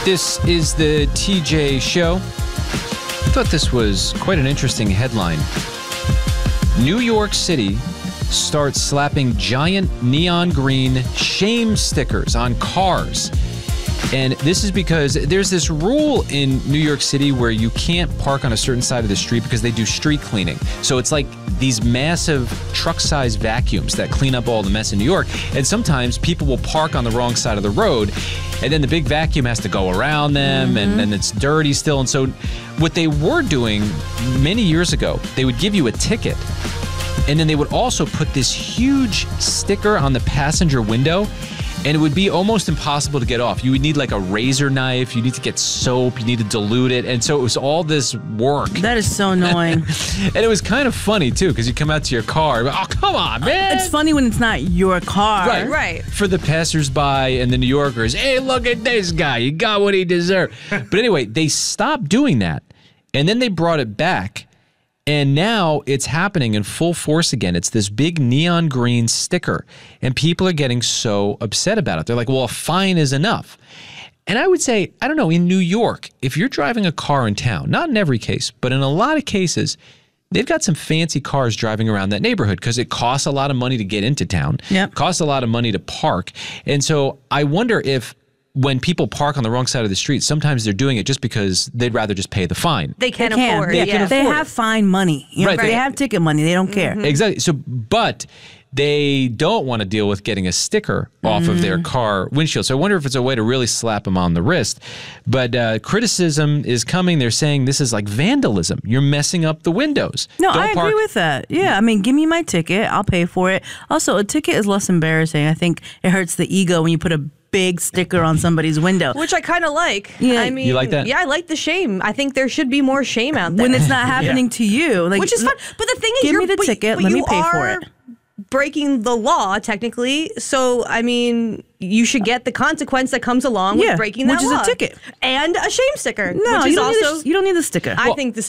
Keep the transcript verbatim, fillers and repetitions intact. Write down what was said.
This is the T J Show. I thought this was quite an interesting headline. New York City starts slapping giant neon green shame stickers on cars. And this is because there's this rule in New York City where you can't park on a certain side of the street because they do street cleaning. So it's like these massive truck-sized vacuums that clean up all the mess in New York. And sometimes people will park on the wrong side of the road, and then the big vacuum has to go around them, mm-hmm. and, and it's dirty still. And so what they were doing many years ago, they would give you a ticket, and then they would also put this huge sticker on the passenger window, and it would be almost impossible to get off. You would need like a razor knife. You need to get soap. You need to dilute it. And so it was all this work. That is so annoying. And it was kind of funny, too, because you come out to your car. Oh, come on, man. It's funny when it's not your car. Right. Right. For the passersby and the New Yorkers, hey, look at this guy. He got what he deserved. But anyway, they stopped doing that. And then they brought it back. And now it's happening in full force again. It's this big neon green sticker, and people are getting so upset about it. They're like, well, a fine is enough. And I would say, I don't know, in New York, if you're driving a car in town, not in every case, but in a lot of cases, they've got some fancy cars driving around that neighborhood because it costs a lot of money to get into town. Yep. It costs a lot of money to park. And so I wonder if when people park on the wrong side of the street, sometimes they're doing it just because they'd rather just pay the fine. They can't They can. afford. They, Yeah, yeah. can they afford have it. fine money. You know, Right. They have ticket money. They don't care. Mm-hmm. Exactly. So, but they don't want to deal with getting a sticker off of their car windshield. So I wonder if it's a way to really slap them on the wrist. But uh, criticism is coming. They're saying this is like vandalism. You're messing up the windows. No, Don't I park- agree with that. Yeah, I mean, give me my ticket. I'll pay for it. Also, a ticket is less embarrassing. I think it hurts the ego when you put a big sticker on somebody's window. Which I kind of like. Yeah. I mean, You like that? Yeah, I like the shame. I think there should be more shame out there. When it's not happening to you. Like, Which is fun. But the thing is, give you're, me the but- ticket. but Let me you pay for are it. breaking the law, technically. So, I mean, you should get the consequence that comes along Yeah, with breaking that which is a law. ticket. And a shame sticker. No, which you is don't, also, need a, you don't need the sticker. I think the